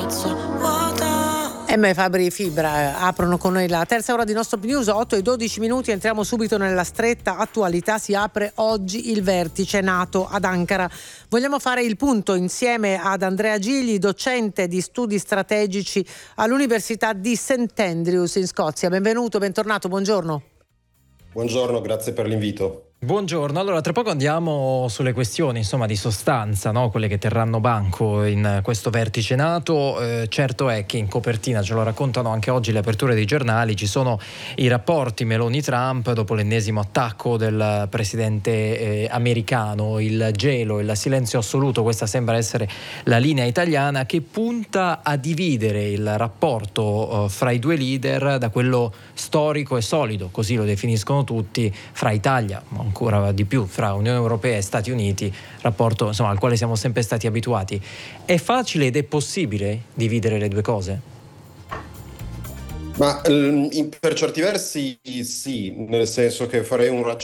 piazza vuota. M. Fabri Fibra aprono con noi la terza ora di Nostop News, 8:12. Entriamo subito nella stretta attualità. Si apre oggi il vertice NATO ad Ankara. Vogliamo fare il punto insieme ad Andrea Gigli, docente di studi strategici all'Università di St. Andrews in Scozia. Benvenuto, bentornato, buongiorno. Buongiorno, grazie per l'invito. Buongiorno, allora tra poco andiamo sulle questioni di sostanza, no? Quelle che terranno banco in questo vertice NATO. Certo è che in copertina, ce lo raccontano anche oggi le aperture dei giornali, ci sono i rapporti Meloni-Trump dopo l'ennesimo attacco del presidente americano, il gelo, il silenzio assoluto, questa sembra essere la linea italiana che punta a dividere il rapporto fra i due leader da quello storico e solido, così lo definiscono tutti, fra Italia, ancora di più fra Unione Europea e Stati Uniti, rapporto al quale siamo sempre stati abituati. È facile ed è possibile dividere le due cose? Ma per certi versi sì, nel senso che farei un ragionamento